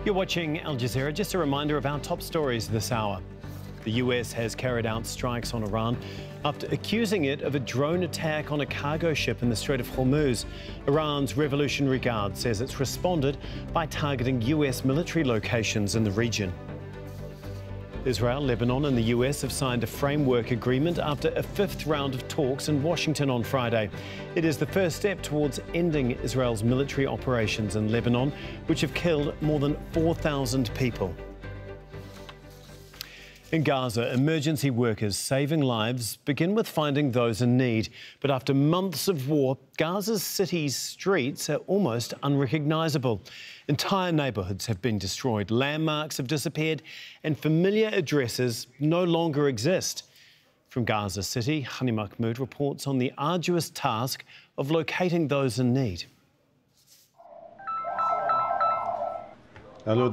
You're watching Al Jazeera. Just a reminder of our top stories this hour. The US has carried out strikes on Iran after accusing it of a drone attack on a cargo ship in the Strait of Hormuz. Iran's Revolutionary Guard says it's responded by targeting US military locations in the region. Israel, Lebanon and the US have signed a framework agreement after a fifth round of talks in Washington on Friday. It is the first step towards ending Israel's military operations in Lebanon, which have killed more than 4,000 people. In Gaza, emergency workers saving lives begin with finding those in need. But after months of war, Gaza's city's streets are almost unrecognisable. Entire neighbourhoods have been destroyed, landmarks have disappeared, and familiar addresses no longer exist. From Gaza City, Hani Mahmoud reports on the arduous task of locating those in need.